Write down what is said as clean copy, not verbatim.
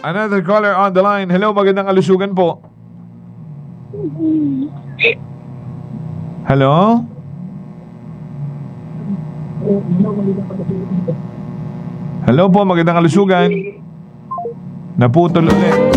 Another caller on the line. Hello, magandang kalusugan po. Hello? Hello po, magandang kalusugan. Naputol ulit.